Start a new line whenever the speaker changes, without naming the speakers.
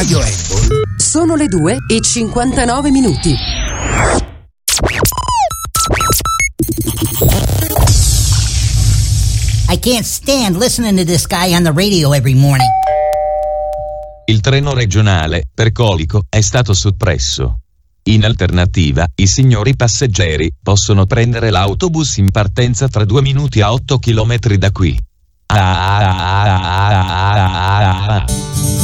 Radio Apple.
Sono le 2:59.
I can't stand listening to this guy on the radio every morning.
Il treno regionale per Colico è stato soppresso. In alternativa, i signori passeggeri possono prendere l'autobus in partenza tra 2 minuti a 8 km da qui.